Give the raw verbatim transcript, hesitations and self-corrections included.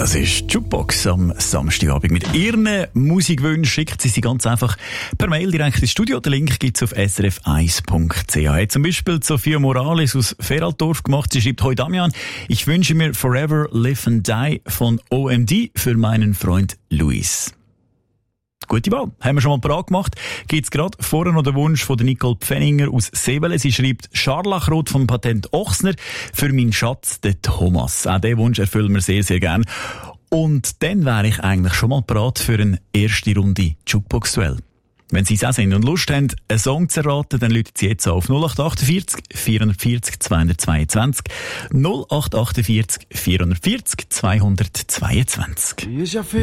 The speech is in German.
Das ist Jukebox am Samstagabend. Mit Ihren Musikwünschen schickt sie sie ganz einfach per Mail direkt ins Studio. Den Link gibt es auf s r f eins punkt c h. Zum Beispiel Sophia Morales aus Feraldorf gemacht. Sie schreibt: Hoi Damian, ich wünsche mir Forever Live and Die von O M D für meinen Freund Luis. Gute Wahl. Haben wir schon mal parat gemacht. Gibt's gerade vorher noch den Wunsch von der Nicole Pfenninger aus Sebele. Sie schreibt: Scharlachrot vom Patent Ochsner für meinen Schatz, den Thomas. Auch diesen Wunsch erfüllen wir sehr, sehr gern. Und dann wäre ich eigentlich schon mal parat für eine erste Runde Jukebox-Duell. Wenn Sie es auch sind und Lust haben, einen Song zu erraten, dann läutet Sie jetzt auf null acht achtundvierzig vierundvierzig zweihundertzweiundzwanzig. null acht achtundvierzig vierundvierzig zweihundertzweiundzwanzig.